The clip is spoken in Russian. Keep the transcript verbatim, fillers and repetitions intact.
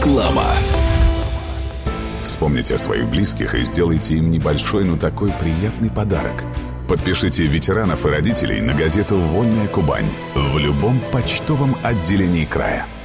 Реклама. Вспомните о своих близких и сделайте им небольшой, но такой приятный подарок. Подпишите ветеранов и родителей на газету «Вольная Кубань» в любом почтовом отделении края.